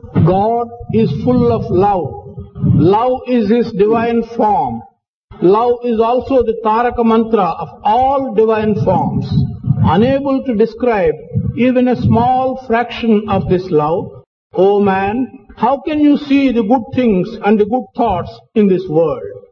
God is full of love. Love is His divine form. Love is also the Taraka mantra of all divine forms. Unable to describe even a small fraction of this love, O man, how can you see the good things and the good thoughts in this world?